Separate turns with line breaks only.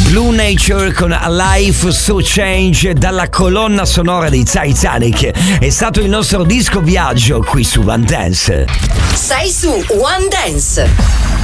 Blue Nature con A Life So Change dalla colonna sonora dei Titanic. È stato il nostro disco viaggio qui su One Dance.
Sei su One Dance.